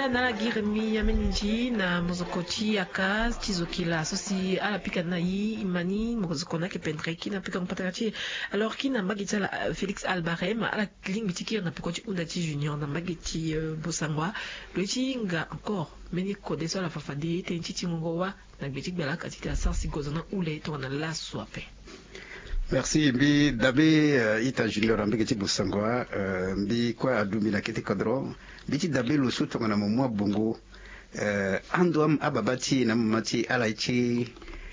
Aya na giremi yameninji na mozokoti akaz tizokila sosi ala pika na yi imani mozokona ke pendreki na pika mpatakachi alors ki na magiti la Félix Albarem ala ling bitiki na pikoti undati junior na magiti bosangwa loiti nga encore meni kode so la fafade tenchi ngowa na bitik bela katita sansi gozona ule to na la swape. Merci mbi dabe ita junior ambiki bosangwa mbi kwa adumi na kiti kadro biti dabe lo suto na mwa bongo ando ababati na mamati ala ichi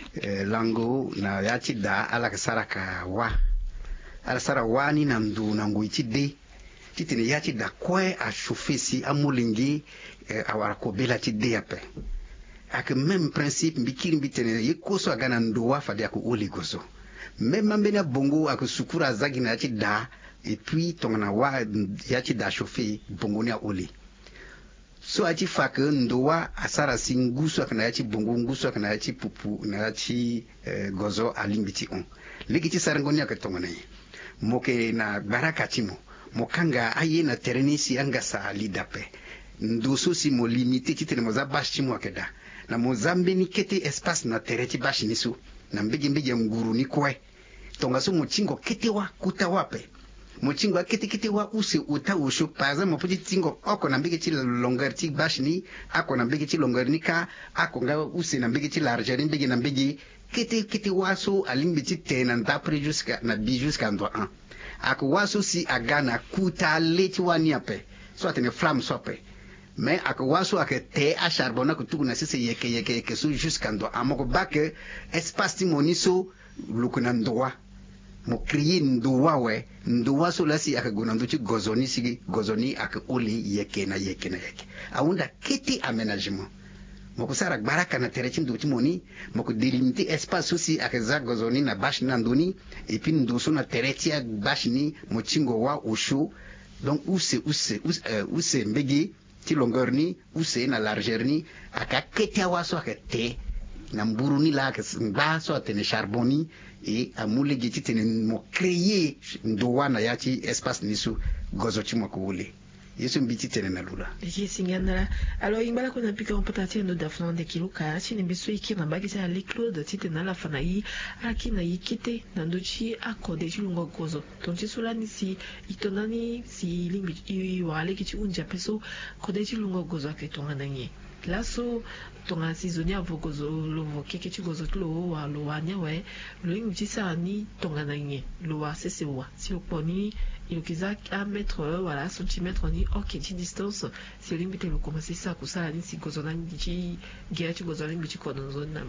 lango na yachi da ala kasaraka wa ala sara wani na ndu na nguichi de titine yachi da kwe a shofesi amulingi awara ko bela ti de ape ak même principe mbikiri mbitene yekoso agana ndo wa fadi ako oli goso même mbena bongo ak sukura zagi na yachi da et puis tongana wa yachi da chauffer bongo ni a oli so achi fake ndowa asara singuso akana yachi bongo nguso akana yachi pupu na yachi gozo alimbiti on ligiti sarangoni akatongana moke na baraka timo mokanga aye na terenisi anga sa lidape ndoso si mo limité titene moza bashi mo akeda na mozambe kete espace na tereti bashi nisu na mbege nguru ni kwe tonga so mochingo kete wa kuta wape mochingo kete wa use uta usho par exemple petit tingo oko na mbege ti longueur ti bashi ni ako na mbege ti longueur ni ka ako nga use na mbege ti largeur ni mbege na mbege kete waso alimbi ti tena ndapre jusqu'à na bi jusqu'à ndo 1 ako waso si agana kuta leti wani ape so atene flamme sope mais ako waso ake te a charbon ko tukuna sese yeke so jusqu'à ndo amoko bake espace ti moniso lukuna ndoa mo créer ndoa we ndoa so lasi ake gona ndo ti gozoni sigi gozoni ake oli yeke aunda kiti aménagement moko sara baraka na tereti ndo ti moni moko délimiter espace aussi ake za gozoni na bash na ndoni et puis ndo so na tereti a bash ni mochingo wa osho donc use mbegi ti longueur ni use na largeur ni aka kete waso ake te na mburu ni la ake mba so atene charbon ni et amule giti tene mo créer ndowa na yati espace nisu gozo ti moko wule yesu mbiti tene na lula yesingana alors imbala ko na pika mpatati ndo dafna de kiluka chini biso iki na bagisa ya Claude tite na la fana yi akina yikite na ndochi akode chilungo gozo tonchi sulani si itonani si limbi i wale kichi unja peso kode chilungo gozo aketonga nanyi laso tonga sizonia vogozo lo kekechi gozo lo wa lo anya we lo imji sani tonga nanyi lo wa sese wa si oponi ilukiza a mettre voilà centimètre ni ok ti distance si limite lo commencer ça ko sala ni si gozo na ndi giachi gozo na mbichi ko zone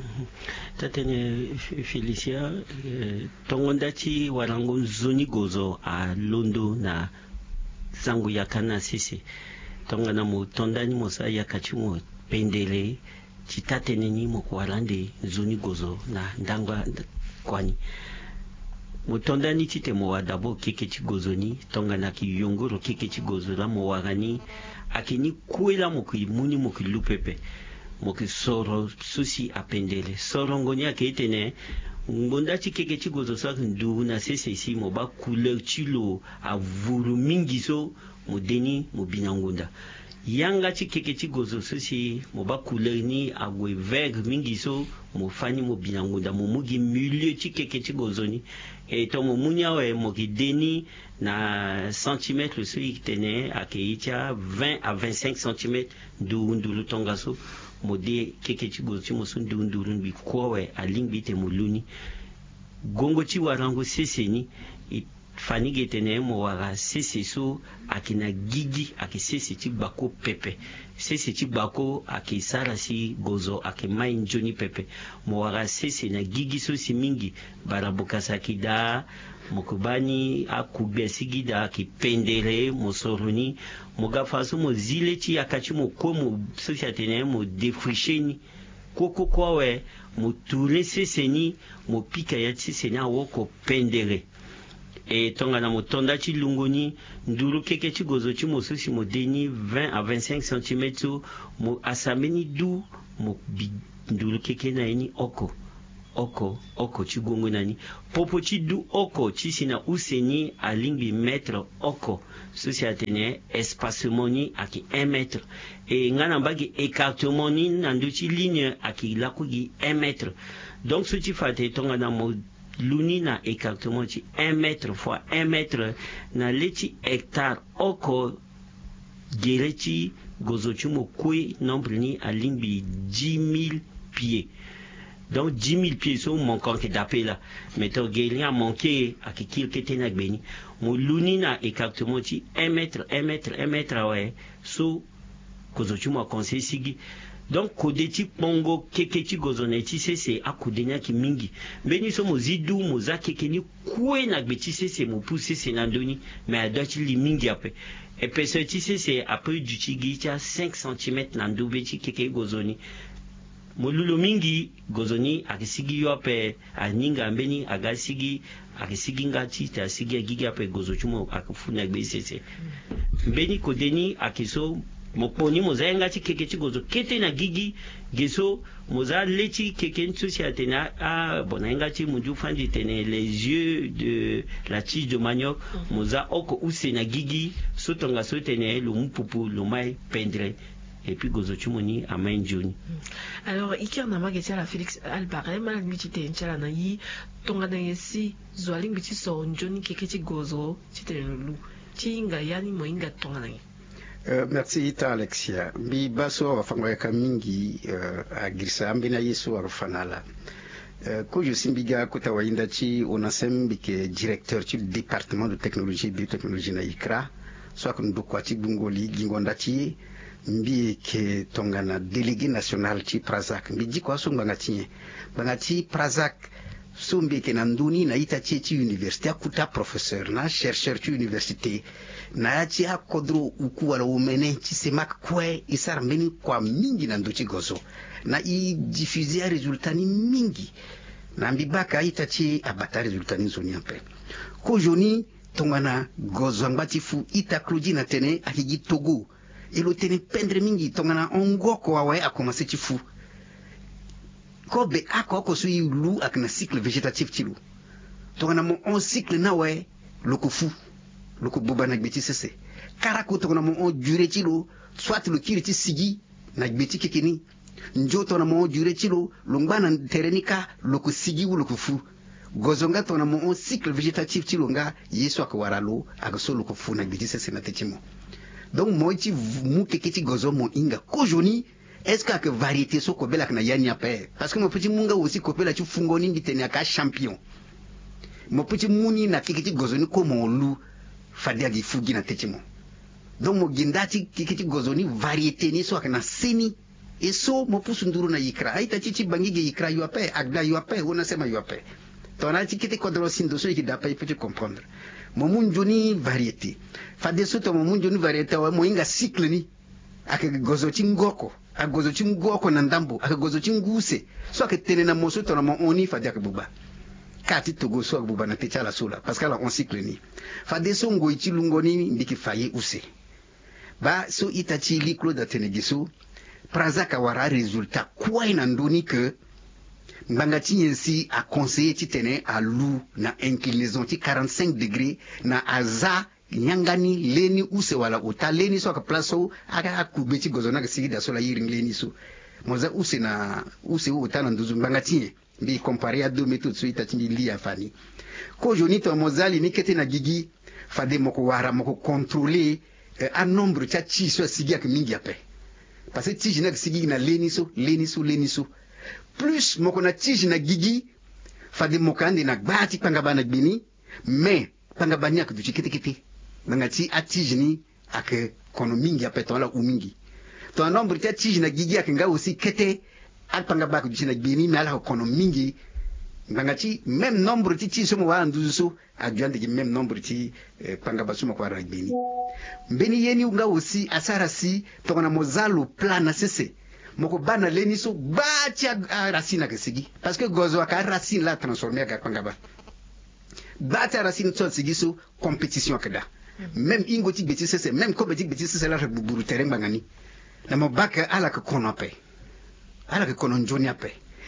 tatene Felicia tongonda ti warango zoni gozo a londo na zangu yakana sisi tongana mo tondani mo sa yakachi mo pendele ti tatene ni mo ko walande zoni gozo na ndangwa kwani mutondani tite mo wadabo kekechi gozoni tongana ki yongoro kekechi gozola mo wagani akini kuela mo ki muni mo ki lupepe mo ki soro susi apendele soro ngoni aketene ngonda ti kekechi gozo sa ndu na sese si mo ba couleur chilo avuru mingi so mo deni mo binangonda yanga ti kekechi gozo susi mo ba couleur ni agwe vert mingi so mo fani mo binangonda mo mugi milieu ti kekechi gozoni et to mo munya we mo ki deni na centimètre so itene akeitia 20 à 25 cm ndulu tonga so mo de kekechi gozo mo so ndulu bi ko we alingbi te mo luni gongo ti warango seseni fani getene mo wara sese so akina gigi akisese ti bako pepe sese ti bako akisara si gozo akimai njoni pepe mo wara sese na gigi so si mingi barabukasa kida mokubani akugbe sigida akipendere mosoroni mogafa so mo zile ti akachi mo ko mo sociatene mo defricheni koko kwawe mo tourner sese ni mo pika ya sese na woko pendere et tongana mo tonda ti lungoni nduru keke ti gozo ti mo so si mo deni 20 à 25 cm mo asameni du mo nduru keke na ni oko oko chigungu nani popo chidu oko chisina useni alingbi mètre oko sosi atene espacement ni aki 1 mètre et ngana mbagi écartement ni nandu chi ligne aki lakugi 1 mètre donc so chi fate tonga na mo luni na écartement chi 1 mètre fois 1 mètre na lechi hectare oko gerechi gozochumo kwe nombre ni alingbi 10 000 pieds. Donc 10 000 pieds sont manquants que d'appel là. Mais ton gélien a manqué à qui était n'a béni. Mon lunina écartement 1 mètre ouais. So kozochuma conseil sigi. Donc kodeti pongo keketi gozoneti c'est à kodenya ki mingi. Beni so mozidu moza kekeni kwe na beti c'est mo pousser c'est nandoni mais à doit li mingi après. Et puis c'est après du tigi 5 cm nando beti keke gozoni. Molulo mingi gozoni akisigi yope aninga mbeni agasigi akisigi ngati ta sigi agigi ape gozochumo akufuna gbesese mbeni kodeni akiso moponi moza ngati kekechi gozo kete na gigi geso moza lechi keken susi atena bona ngati munju fandi tene les yeux de la tige de manioc moza oko use na gigi sotonga sotene lo mpupu lo mai pendre et puis gozochumoni à main juni. Alors ikiwa na mageti la Félix Albarem la mitite nchala na yi tonga na yesi zwaling biti so njoni keketi gozo tite lulu chinga yani moinga tonga na yi. Merci Ita Alexia. Bi baso wafangwa mingi agrisa ambina yesu warufanala. Kujo simbiga kutawainda chi onasembi ke directeur du département de technologie et biotechnologie na ICRA soit kundukwa chi bungoli gingonda chi mbi ke tongana délégué national ci Prazak mbi jiko so bangati Prazak so mbi ke nanduni na ita ci université akuta professeur na chercheur ci université na ci akodro uku wala umene ci semak kwe isar mbeni kwa mingi na nduchi gozo na i diffuser résultat ni mingi na mbi baka ita ci abata résultat ni zoni ampe ko joni tongana gozo ngati fu ita kluji na tene akigi Togo ilo tene pendre mingi tongana ongoko wawe a commencé chifu kobe ako sui lu akna cycle végétatif chilu tongana mo on cycle na we lokufu loku buba na gbeti sese karako tongana mo on durée chilu soit le kiriti sigi na gbeti kekeni njoto na mo durée chilu longbana terenika loku sigi ou lokufu gozonga tongana mo on cycle végétatif chilu nga yeso akwaralo akaso lokufu na gbeti sese na techimo. Donc moi tu mou keketi gozo mo inga kojoni est-ce que variété so ko bela kana yani ape parce que mo petit munga aussi ko bela tu fungoni ngitene aka champion mo petit muni na keketi gozo ni ko mo lu fadia gi fugi na techimo donc mo gindati keketi gozo ni variété ni so kana seni et so mo pusu nduru na yikra aita chichi bangige yikra yu ape agda yu ape ona sema yu ape tona tikiti kodro sindo so ki dapai peut comprendre momunjoni variété fade soto momunjoni variété wa moinga cycle ni aka gozo chingoko aka gozo chingoko na ndambo aka gozo chinguse so aka tene na mosoto na mo oni fade aka buba kati togo so aka buba na techa la sola parce que la on cycle ni fade so ngo ichilungo ni ndiki faye use ba so itachi liklo da tenegiso prazaka wara résultat quoi ina ndoni que Mbangati yensi a conseillé titene à lou na inclinaison ti 45 degrés na aza nyangani leni use wala uta leni so ka plaso aga akubeti gozona ka sigi da so la yiring leni so moza use na use uta na nduzu mbangati mbi comparer à deux méthodes so ita timbi li afani ko joni to mozali ni kete na gigi fade moko wara moko contrôler un nombre cha chi so sigi ak mingi ape parce que ti jina sigi na leni so plus moko na tige na gigi fade mokande na gbati pangaba na gbini mais pangaba ni ak du kiti ngati a tige ni ak kono mingi apeto la umingi to nombre ta tige na gigi ak nga aussi kete ak pangaba ak du na gbini mais ala kono mingi ngati même nombre ti tige mo wa nduzu so adjande ki même nombre ti pangaba so mo kwa gbini mbeni yeni nga aussi asara si to na mozalo plan na sese moko bana leni so bati racine ka sigi parce que gozo ka racine la transformer ka pangaba bati racine so sigi so compétition kada même ingoti beti sese même ko beti sese la buburu terrain bangani na mo baka ala ka kono ape ala ka kono njoni ape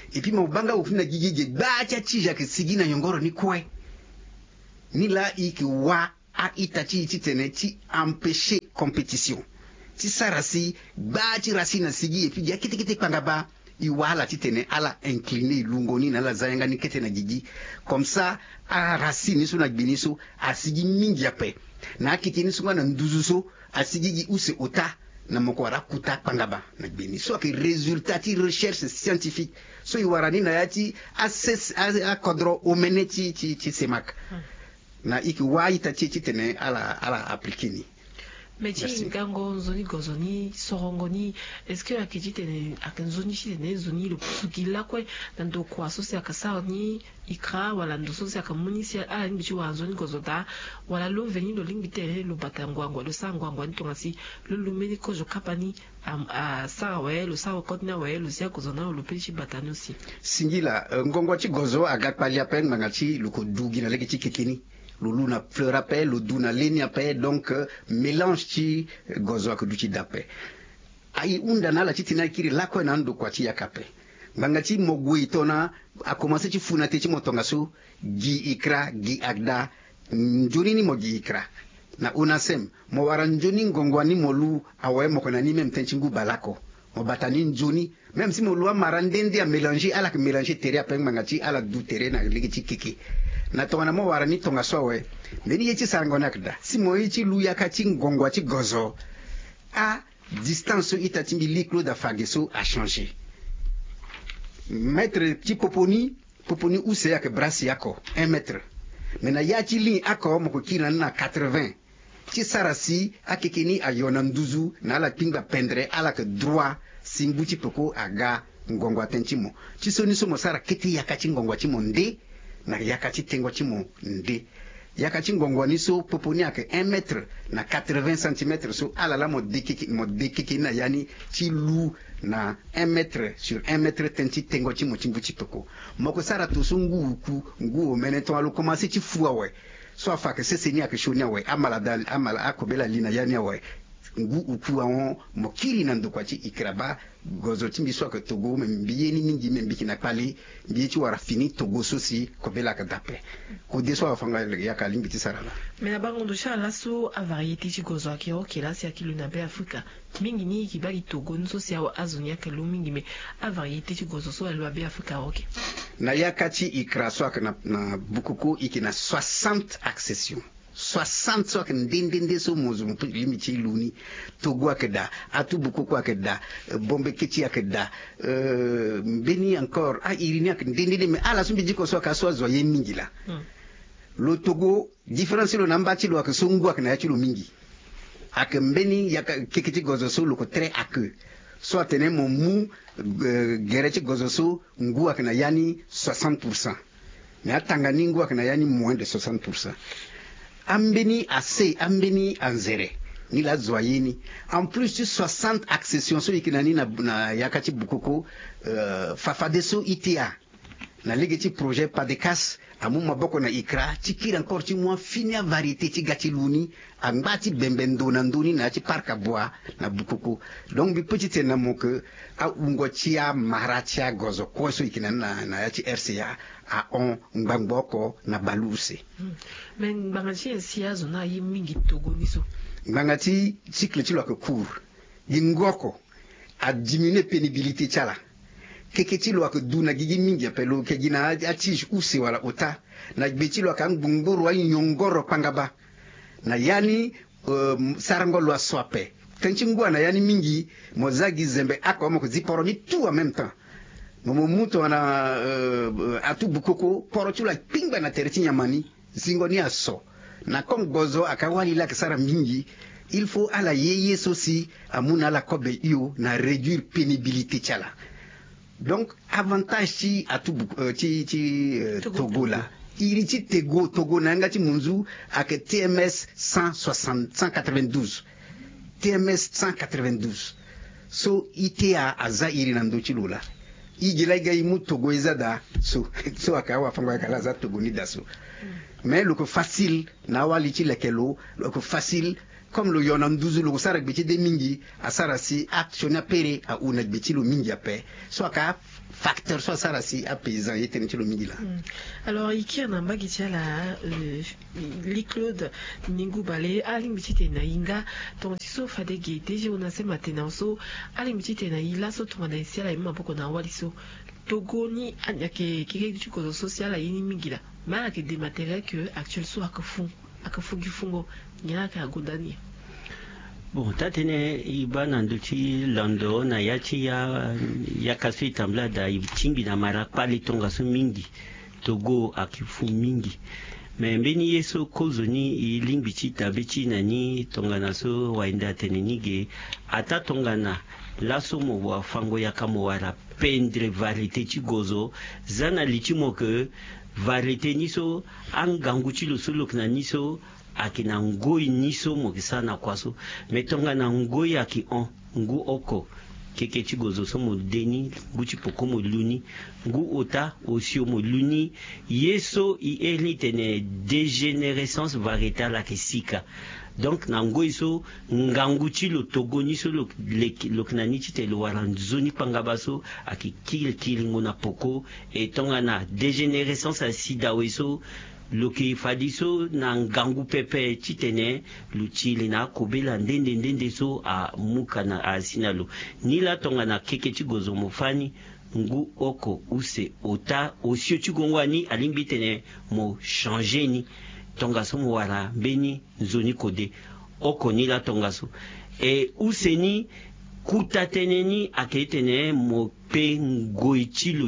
et puis mo banga ofina gigi ba cha chi jake sigina nyongoro ni kwe ni la iki wa a itachi tene ti empêcher compétition ti sarasi ba ti rasina sigi et puis ya kiti panga ba i wala ti tene ala incliné lungoni na la zayanga ni kete na gigi comme ça a rasini suna gbiniso a sigi mingi ape na kiti ni sunga na nduzuso a sigi gi use ota na mokwara kuta pangaba na gbini so que résultat ti recherche scientifique so i warani na yati a kodro omeneti ti semak na iki wa ita ti tene ala aplikini. Mechi ngango zoni gozoni sorongoni est-ce que akiji tene akanzoni tene zoni le pusukila kwe nando kwa sosi akasa ni ikra wala ndo sosi akamunisi ala ni bichi wa zoni gozoda wala lo veni lo lingi tene lo batangwangwa lo sangwangwa ntongasi lo lumeni kojo kapani a sawe lo sawe kotna we lo sia gozona lo pechi batani aussi singila ngongwa ti gozo agakpali apen mangati lo ko dugi na leki ti kekini lulu na fleur apé le duna leni apé donc mélange ti gozo ak du ti dapé ai unda na la ti tina kiri la ko na ndo kwa ti yakapé banga ti mogui tona a commencé ti funa te ti motonga so gi ikra gi agda njoni ni mo gi ikra na unasem mo waran njoni ngongwani molu awe mo kona ni même tenchingu balako mo batani njoni même si mo loi marandende a mélanger ala que mélanger tere apé mangati ala du tere na ligi ti kiki na tonga mo warani tonga sowe meni yeti sarangona kda si mo yiti luya kati ngongwa ti gozo a distance itati mi liklo da fageso a changé mètre ti poponi use yak brasi yako 1 mètre mena yati li ako mo ko kina na 80 ti sarasi akekeni ayona nduzu na la pinga pendre ala que droit simbuti poko aga ngongwa tentimo ti soni so mo sara keti yakati ngongwa ti monde na yakati tengwa ti mo nde yakati ngongwa ni so poponi ake 1 mètre na 80 cm so ala la mo dekiki na yani ti lu na 1 mètre sur 1 mètre tenti tengwa ti mo timbu ti poko moko sara to so ngu o mene to alu commencer ti fu awe so afa ke sese ni ake shoni awe amala akobela lina yani awe ngu uku awon mo kiri na ndo kwa ti ikraba gozo ti mbiso ke Togo me mbiyeni mingi me mbiki na pali mbiye ti wara fini Togo sosi ko bela ka dape ko deso afanga ya ka limbi ti sarala mais na bango ndo chala so a variété ti gozo akiro kela si akilu na be Afrika mingi ni ki bagi Togo nso si awo azonia ke lu mingi me a variété ti gozo so elo be Afrika oke na yakati ikra so ak na bukuku ikina 60 accessions 60 so kan dindinde so mozu limiti luni Togo akeda atu bukuku akeda bombe kiti akeda beni encore a irini ak dindinde me ala sumbi jiko so ka so zo yen mingila lo Togo différence lo nambati lo ak so ngu ak na ya lo mingi ak mbeni ya kiti gozo so lo ko très ak so atene mo mu gereti gozo so ngu ak na yani 60% mais atangani ngu ak na yani moins de 60%. Ambeni assez, ambeni anzere. Ni la zoyeni. En plus, 60 accessions so ikinani na yakati bukoko fafadeso itia. Na legeti projet Padekas amu maboko na ikra tikira encore ti moi finia variété ti gati luni angati bembendo na nduni na ti parka bois na bukoko. Donc bi petite na moke a ungotia maratia gozo ko so ikinani na yati RCA a on ngbangoko na baluse. Men bangati sia zona yi mingi Togo niso. Bangati cycle ti lo ke court. Yingoko a diminuer pénibilité tiala. Keketi lo ke duna gigi mingi apelo ke gina ati use wala ota na beti lo kan ngongoro wa nyongoro pangaba na yani sarango lo swape tenchingwa na yani mingi mozagi zembe ako mo ziporo ni tout en même temps momo muto na atu bukoko poro chula pingba na tereti nyamani zingo ni aso na comme gozo akawali la kisara mingi il faut ala yeye sosi amuna la kobe io na réduire pénibilité chala. Donc avantage ci atu Togo là il ci Togo nanga ci munzu ak TMS 192 TMS 192 so ITA azairi nando ci lula igila gay mu Togo izada so akawa fanga kala za Togo ni daso mais le facile na wali ci lekelo le facile comme le yonanduzu le sarak biti de mingi asarasi action pere a una biti le mingi ape soit ka facteur soit sarasi a paysan yete ni le mingi là. Alors iki anamba gitia la Claude ningu bale ali mitite na inga tontiso fade gete je ona se matena so ali mitite na ila so tumana isia la imma poko na waliso togoni anyake kike du ko social a yini mingila mara ke des matériels que actuel so akafu gifungo nyana ka gondani. Bon, tatene ibana nduchi lando na yachi ya kasu itambla da chimbi na mara pali tonga su mingi togo akifu mingi me mbeni yeso kozo ni ilimbi chita bichi na ni tonga na so waenda tene nige ata tonga na laso mo wa fango ya kamo wara pendre variété chigozo zana lichimo ke variété niso angangu chilo suluk na niso akina ngoi niso mokisana kwaso metonga na ngoi aki ngu oko keke chigozo so mo deni buchi poko mo luni ngu ota osio mo luni yeso i elitene dégénérescence variétale akisika donc na ngoi so ngangu chilo togo niso loknani chite lo waranzoni pangabaso aki kil ngona poko etonga na dégénérescence asida weso loki fadiso na ngangu pepe chitene luchili na kobela ndende so a muka na asinalo nila tonga na keke chigozo mofani ngu oko use ota osio chigongwani alimbitene mo changer ni tonga so mo wala beni nzoni kode oko nila tonga so e useni kutateneni aketene mo pe ngoichilo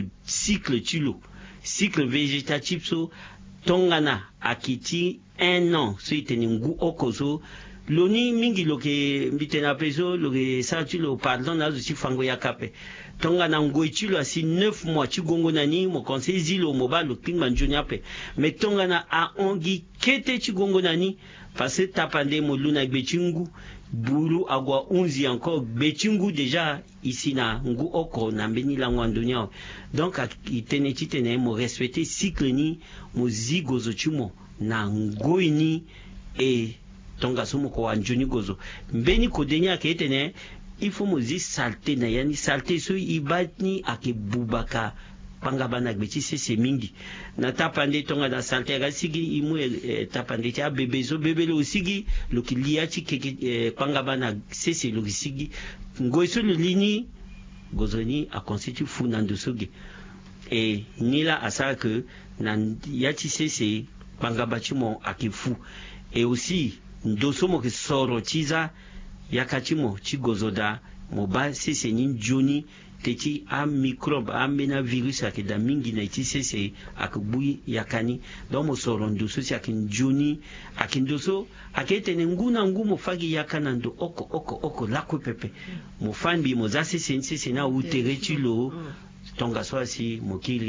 cycle végétatif so tongana akiti 1 an so iteni ngu okoso loni mingi loke mbitena preso loke satu lo pardon na zusi fango ya kape tongana ngoichilo asi 9 mois chigongo nani mo conseil zilo mobile pingman juniape me tongana a ongi kete chigongo nani parce tapande mo luna gbechingu buru agwa 11 encore gbechingu déjà ici na ngu oko na mbeni la ngwandonya donc itene chitene mo respecter cycle ni mo zigozo chumo na ngoini e tonga sumo ko wanjoni gozo mbeni kodenya ke itene il faut mo zi salté na yani salté so ibani ake bubaka panga bana gbeti sese mingi na tapande tonga na salté ga sigi imu tapande cha bebezo bebele osigi lokilia chi keke panga bana sese lokisigi ngoiso lini gozoni a constitue funando soge et nila asa que nan yati sese panga bachimo akifu et aussi ndoso mo ke soro chiza yakachimo chigozoda moba sese ni joni teti a microbe a mena virus akida mingi na iti sese akubui yakani donc mo soro ndoso si akinjoni akindoso aketene nguna ngumo fagi yakana ndo oko lako pepe mo fambi mo za sese na uterechilo tonga swasi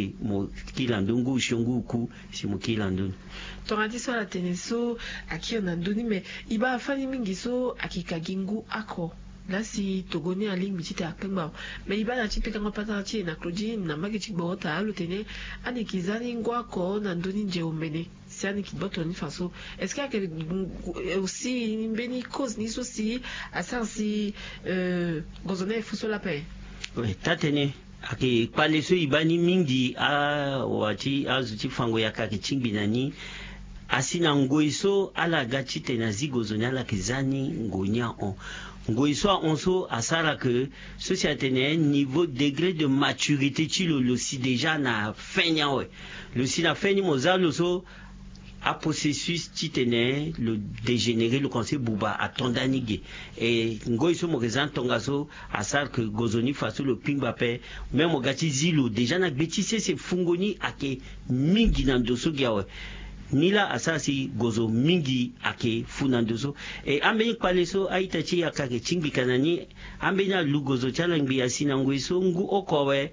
mokila ndungu ushunguku si mokila ndungu tonga tiso la teneso aki na nduni me iba fani mingi so akikagingu ako lasi togoni ali mitite akengba me iba na chipika ngopata chi na Claudine na magi chibota alutene ani kizani ngwako na nduni nje umene siani kiboto ni faso est-ce qu'il y a aussi beni cause ni souci asansi gozone fuso la paix oui tatene aki pale so ibani mingi a wati azuti fango ya kake chimbinani asina ngoiso ala gachite na zigozoni ala kizani ngonya on ngoiso onso asara que société ne niveau degré de maturité chilo le si déjà na fenya we le si na feni mozalo so a processus titene le dégénéré le conseil buba a tondanige et ngoiso mo tonga so asar que gozoni faso le pingba pe même o gati zilo déjà na betise se fungoni ake mingi na ndoso giawe nila asasi gozo mingi ake funandoso e ambe paleso aitachi akake chingbi kanani ambe na lugozo chalangbi asina ngoiso ngu okowe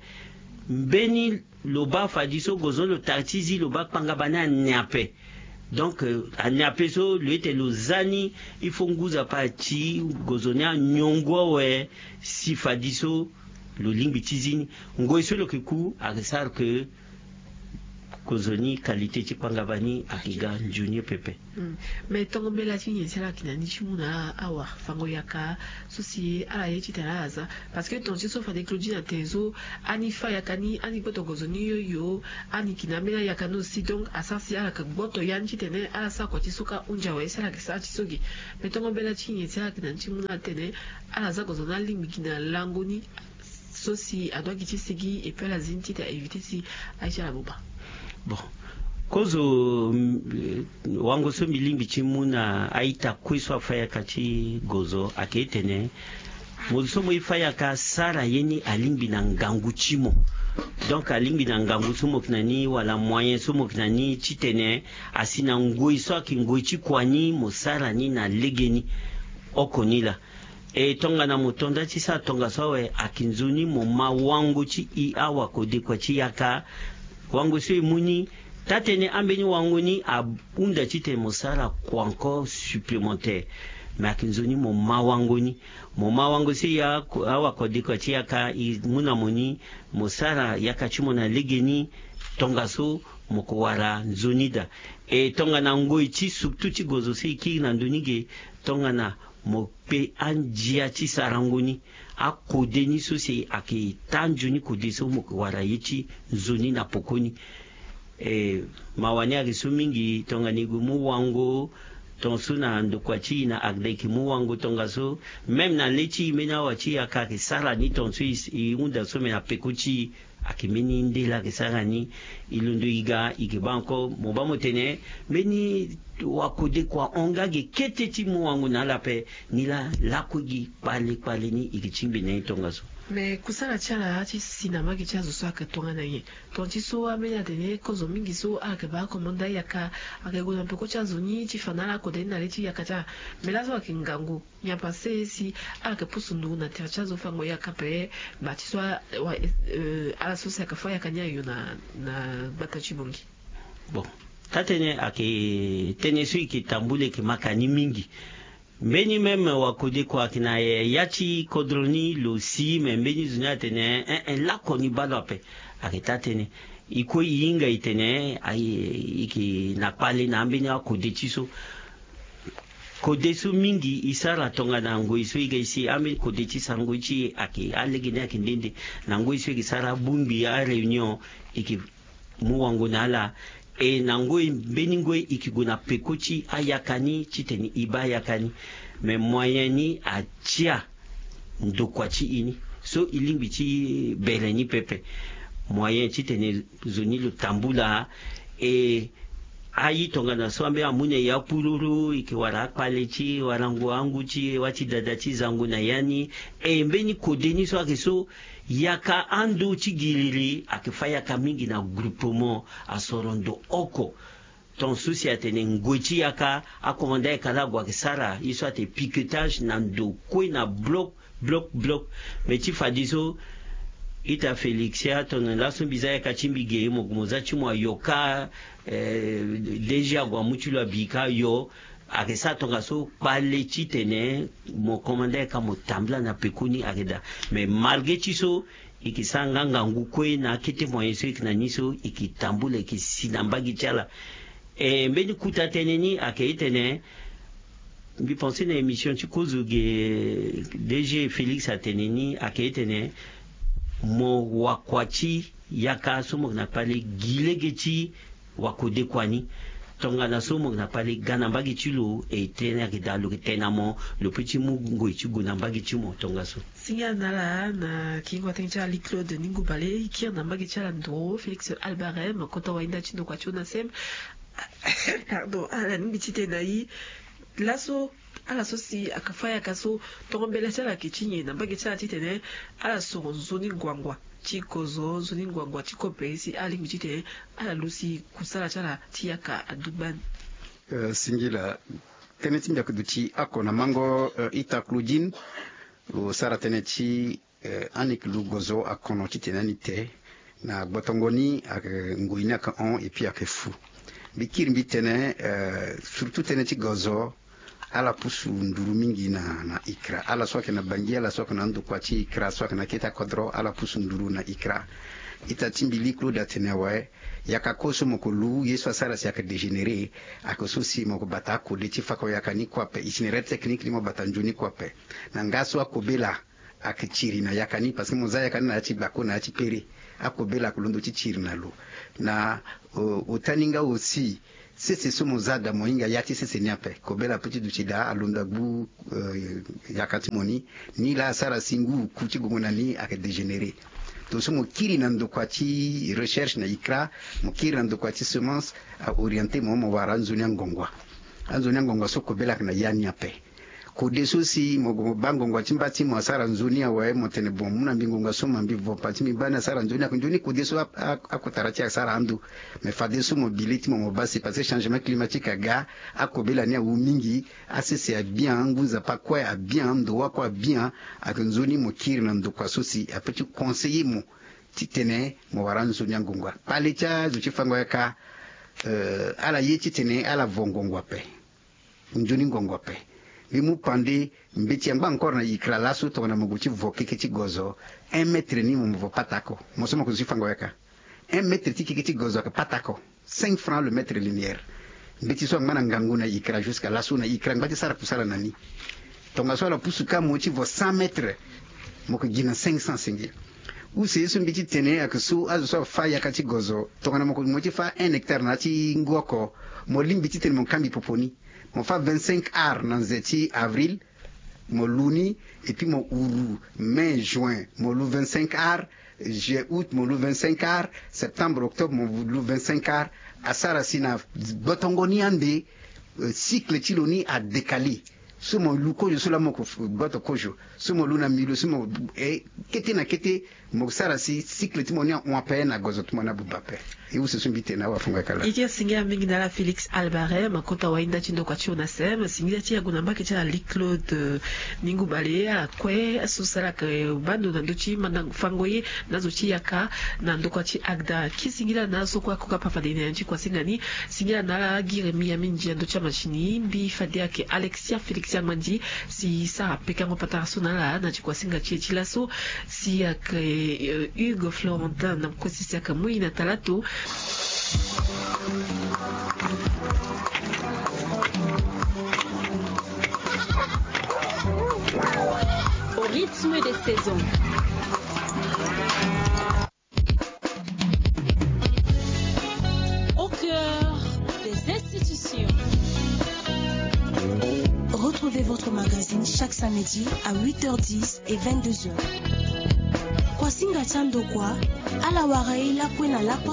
mbeni loba fadiso gozo lo tartizi loba panga bana nyape donc a nyape so luete lozani il faut nguza pachi gozonia nyongwa we si fadiso lo lingbi tizini ngoiso lo kiku aresar que kozoni qualité chipangabani akiga junior pepe. Mais tongo bela tinye sera kinani chimuna awa fango yaka susi ala yechi teraza parce que ton chiso fa de Claudine Tezo ani fa yakani ani boto kozoni yo ani kinamela yakano si donc asasi ala ka boto yanchi tene ala sa ko tisuka unja wa sera ka sa chisogi mais tongo bela tinye sera kinani chimuna tene ala za kozona limbi kina langoni sosi adwa kichisigi et puis la zinti ta éviter si aisha la boba. Bon, kozo wango so milimbi chimuna aita kwiswa faya kachi gozo aketene mozo mo ifaya ka sara yeni alimbi na ngangu chimo. Donc alimbi na ngangu sumo kinani wala moyen sumo kinani chitene asina ngoi so akingoi chikwani mosara ni na legeni okonila. E tonga na mutonda chisa tonga sawe akinzuni moma wangu chi I awa kode kwa chi yaka wangu sui muni tatene ambeni wangu ni abunda chite mosala kwa encore supplémentaire mais akinzuni moma wangu si ya awa kode kwa chi yaka muna muni mosala yaka chimo na legeni tonga so mokowara nzunida e tonga na ngoi chi surtout chi gozo si ki na ndunige tonga na mope anjia chi saranguni akodeni so se ake tanjuni kodeso mokwara yichi zoni na pokoni mawani arisu mingi tonga nigu muwango tonsuna ndokwachi na agdeki muwango tonga so même na lechi mena wachi akake sara ni tonsu iunda so mena pekuchi akimeni ndela kesarani ilundo iga ikibanko mobamo tene meni wakode kwa ongage keteti muwangu na lape nila lakugi pale ni ikichimbi na itongaso. Mais kusala chala hati sinama ki chazo so akatonga na ye tonti so amenya tene kozo mingi so akaba komonda yaka akagona mpeko chazo ni chifanala kodeni na lechi yakata melazo akingangu nya passe si akapusundu na tia chazo fango yakape batiso ala so sakafa yakanya yo na batachibongi. Bon tatene ake tene sui kitambule kimakani mingi mbeni meme wakode kwa kina yachi kodroni lo si mbeni zunya tene lako ni balope akita tene iko yinga itene iki na pale na mbeni wakode chiso kodesu mingi isara tonga na ngoiso iga isi ame kodechi sangoichi ake alegine akindende na ngoiso isara bumbi ya reunion iki muwango nala e nangoi beningoi ikiguna pekochi ayakani chiteni iba yakani me moyeni achia ndokwachi ini so ilimbi chi beleni pepe moyen chiteni zonilu tambula e ayi tonga na so ambe amune ya puluru ikiwara palechi warangu anguchi wachi dadachi zangu na yani e mbeni kodeni so akeso yaka ando chigiliri akifaya kamingi na groupement asorondo oko ton souci atene ngochi yaka akomanda ekalagwa kisara iso ate piquetage na ndo kwe na bloc mechi fadiso ita Felixia ton laso bizaya kachimbige moza chimwa yoka deja gwa muchulwa bika yo akesa tonga so pale chitene mo komanda ka motambla na pekuni akeda mais malgré chiso ikisanga ngangu kwe na kete moyen so ikinaniso ikitambula ikisinambagi chala mbeni kuta teneni akeitene mbi penser na émission chikozuge DG Félix ateneni akeitene mo wakwachi yaka somo na pale gilegechi wakode kwani tonga na somo na pale gana mbagi chilo e tena kidalo tenamo le petit mungo ichigo na mbagi chimo tonga so singa nala na kingwa tencha li Claude ningu bale ikir na mbagi chala ndo Félix Albarem kota wainda chindo kwa chona sem pardon ala ningi chitena yi laso ala so si akafaya kaso tokombela chala kichinye na mbagi chala chitene ala so zoni ngwangwa chikozo zoni ngwangwa chikopesi ali mchite ala lusi kusala chala tiaka aduban singila teneti mbya kuduchi ako na mango ita Claudine o sara teneti anik lugozo akono chitenani te na botongoni ak nguina ka on et puis ak fou bikir mbitene surtout teneti gozo ala pusu nduru mingi na ikra ala soke na bangi ala soke na ndu kwachi ikra soke na kita kodro ala pusu nduru na ikra itatimbi liklo da tenewa yakakoso mokulu yeso asara si akadegénéré akosusi moko bata ko de tifako yakani kwape itinéraire technique limo batanjuni kwape na ngaso akobela akichiri na yakani parce que moza yakani na chibako na chipere akobela kulondo chichiri na lo na utaninga aussi sese somo zada moinga yati sese nyape kobela petit duchida alonda bu yakati moni ni la sara singu kuti gumona ni akadegénéré to somo kiri na ndokwati recherche na ikra mokiri na ndokwati semence a orienté momo waranzo nyangongwa anzo nyangongwa soko bela na yani ape ko desosi mo bangongwa chimbati mo asara nzunia wa motene bom muna mbingonga soma mbivo pati mibana asara nzunia kunjuni ko deso akotarati asara andu me fa deso mobilité mo basi parce que changement climatique aga akobela ni umingi asese a bien nguza pa kwa a bien ndo wa kwa bien akunzuni mo kiri na ndo kwa sosi apeti conseiller mo titene mo waranzo nyangongwa palecha zuchifangwa yaka ala yeti tene ala vongongwa pe njuni ngongwa pe bimu pande mbeti yamba encore na ikra lasu to na muguchi voke kiti gozo 1 mètre ni mu patako mosomo ko zifangwa yaka 1 mètre tiki kiti gozo ka patako 5 francs le mètre linéaire mbeti so ngana ngangu na ikra jusqu'à lasu na ikra ngati sara kusala nani tonga so la pusuka mochi vo 100 mètres moko gina 550 ou c'est ce mbeti tene aksu azu so fa yakati gozo tonga na moko mochi fa 1 hectare na ti ngoko mo limbiti tene mon kambi poponi mon fa 25 ar dans zeti avril mon luni et puis mon uru mai juin mon lou 25 ar juillet août mon lou 25 ar septembre octobre mon lou 25 ar asara sina botongoni ande cycle tiloni a décalé so mon luko je sula moko boto kojo so mon luna milo so mon kete na kete mo sara si cycle timoni on appelle na gozo tumona bubape et où se sont bité na wafunga kala itia singia mingi na la Félix Albarem makota wainda chindo kwa chiona sem singia tia gunamba ke cha liklo de ningu balea kwe susala ke bando na ndochi mandangu fangoye nazo chi yaka na ndokwa chi agda kisingira nazo kwa kuka pafadine nchi kwa singani singia na la giremi ya minji ndocha machini bi fadia ke Alexia Félix Yangmandi si sa pekango patarasuna la na chikwa singa chilaso si ak Hugo Florentin na mkosisi yaka mui na talato. Au rythme des saisons. Au cœur des institutions. Retrouvez votre magazine chaque samedi à 8h10 et 22h. Kwa singa tando kwa, ala waraila kwena la